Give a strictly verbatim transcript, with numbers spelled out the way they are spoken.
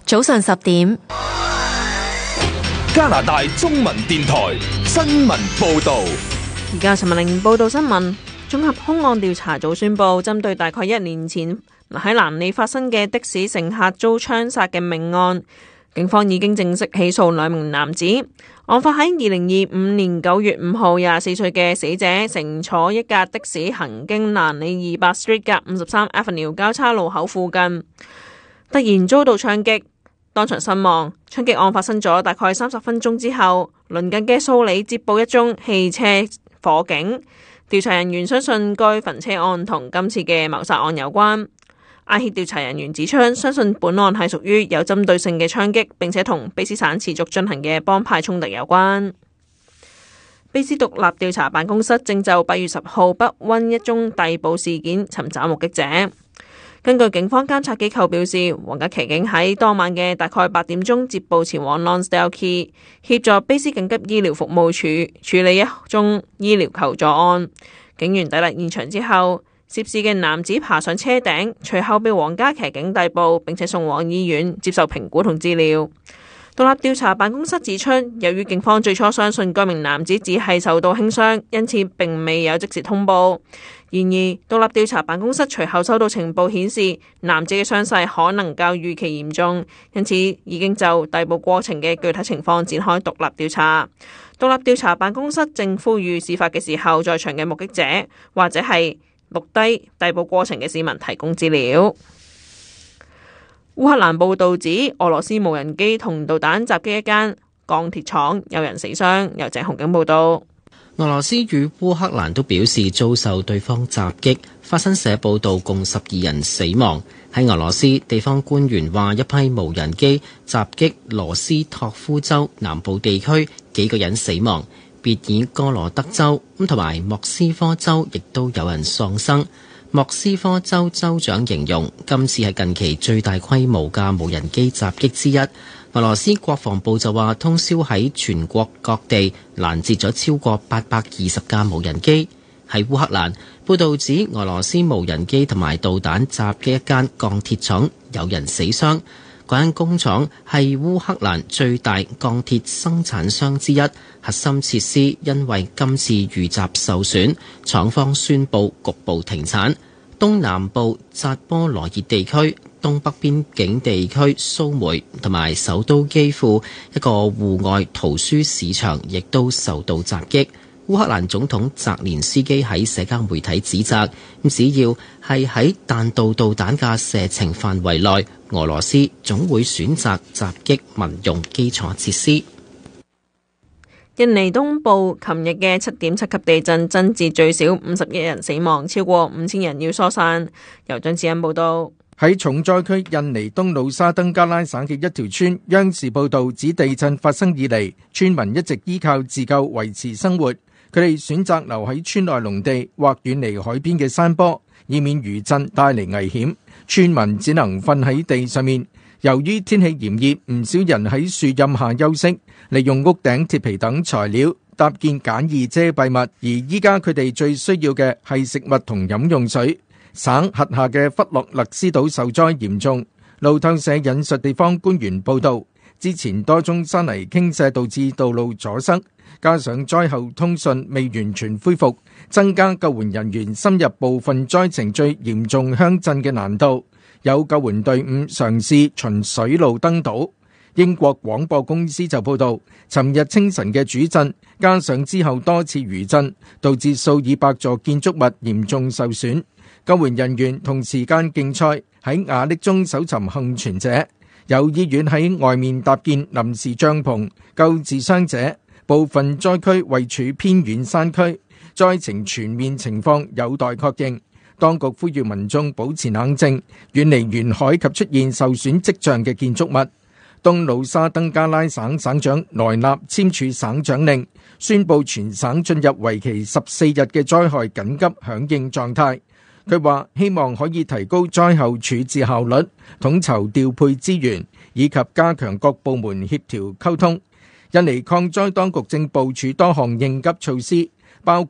早上十點， 加拿大中文電台新聞報道。 而家陳文玲報道新聞。綜合凶案調查組宣布，針對大概一年前喺蘭利發生嘅的士乘客遭槍殺嘅命案，警方已經正式起訴兩名男子。案發喺二零二五年九月五號，廿四歲嘅死者乘坐一架的士行經蘭利二百 Street 夾五十三 Avenue 交叉路口附近，突然遭到槍擊，當場身亡。槍擊案發生咗大概三十分鐘之後，鄰近嘅蘇里接報一宗汽車火警。調查人員相信該焚車案同今次嘅謀殺案有關。亞協調查人員指出，相信本案係屬於有針對性嘅槍擊，並且同卑斯省持續進行嘅幫派衝突有關。卑斯獨立調查辦公室正就八月十號北溫一宗逮捕事件尋找目擊者。根據警方監察機構表示，皇家騎警喺當晚嘅大概八點鐘接報前往 Lonsdale Quay 協助卑斯緊急醫療服務處處理一宗醫療求助案。警員抵達現場之後，涉事嘅男子爬上車頂，隨後被皇家騎警逮捕，並且送往醫院接受評估同治療。獨立調查辦公室指出，由於警方最初相信該名男子只係受到輕傷，因此並未有即時通報。然而，獨立調查辦公室隨後收到情報顯示，男子嘅傷勢可能較預期嚴重，因此已經就逮捕過程嘅具體情況展開獨立調查。獨立調查辦公室正呼籲事發嘅時候在場嘅目擊者或者係錄低逮捕過程嘅市民提供資料。烏克蘭報道指，俄羅斯無人機同導彈襲擊一間鋼鐵廠，有人死傷。由鄭紅景報道。 俄羅斯與烏克蘭都表示遭受對方襲擊，法新社報道共十二人死亡。喺俄羅斯，地方官員話一批無人機襲擊羅斯托夫州南部地區，幾個人死亡。別爾哥羅德州咁同埋莫斯科州亦都有人喪生。莫斯科州州長形容今次係近期最大規模嘅無人機襲擊之一。俄羅斯國防部就話通宵喺全國各地攔截咗超過八百二十架無人機。喺烏克蘭，報道指俄羅斯無人機同埋導彈襲擊一間鋼鐵廠，有人死傷。嗰間工廠係烏克蘭最大鋼鐵生產商之一，核心設施因為今次遇襲受損，廠方宣布局部停產。東南部扎波羅熱地區、東北邊境地區蘇梅同埋首都基輔一個戶外圖書市場亦都受到襲擊。烏克蘭總統澤連斯基喺社交媒體指責，只要係喺彈道導彈嘅射程範圍內，俄羅斯總會選擇襲擊民用基礎設施。 印尼東部琴日嘅七點七級地震，增至最少五十一人死亡，超過五千人要疏散。由張志恩報道。 喺重災區印尼東努沙登加拉省嘅一條村，央視報道指地震發生以嚟，村民一直依靠自救維持生活。佢哋選擇留喺村內農地或遠離海邊嘅山坡，以免餘震帶嚟危險。村民只能瞓喺地上面。由於天氣炎熱，唔少人喺樹蔭下休息，利用屋頂鐵皮等材料搭建簡易遮蔽物。而依家佢哋最需要嘅係食物同飲用水。省轄下嘅弗洛勒斯島受災嚴重。路透社引述地方官員報道，之前多宗山泥傾瀉導致道路阻塞，加上災後通訊未完全恢復，增加救援人員深入部分災情最嚴重鄉鎮嘅難度。有救援隊伍嘗試循水路登島。英國廣播公司就報道，尋日清晨嘅主震，加上之後多次餘震，導致數以百座建築物嚴重受損。救援人員同時間競賽喺瓦礫中搜尋幸存者。有醫院喺外面搭建臨時帳篷救治傷者。部分災區位處偏遠山區，災情全面情況有待確認。當局呼籲民眾保持冷靜，遠離沿海及出現受損跡象嘅建築物。東努沙登加拉省省長萊納簽署省長令，宣布全省進入為期十四日嘅災害緊急響應狀態。佢話希望可以提高災後處置效率，統籌調配資源，以及加強各部門協調溝通。印尼抗災當局正部署多項應急措施，包括